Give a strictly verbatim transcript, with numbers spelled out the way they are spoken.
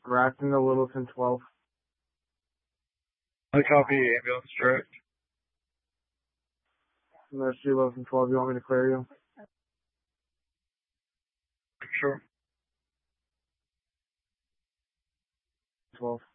Grafton to Littleton twelve. I copy ambulance direct. There's two Littleton twelve. You want me to clear you? Sure. twelve.